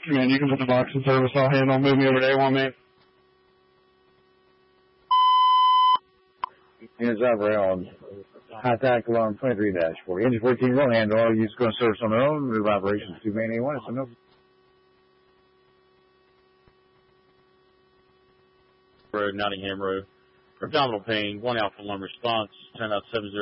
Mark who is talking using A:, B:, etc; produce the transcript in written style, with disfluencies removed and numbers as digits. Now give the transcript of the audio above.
A: Man, you can put the box in service. I'll handle. Move me over to A1, man.
B: Units operator on high tack alarm 23-4. Engine 14 will handle. All units going to service on their own. Move operations to main A1. It's a no.
C: Road, Nottingham Road. For abdominal pain, 1 Alpha alarm response, 10 out 70.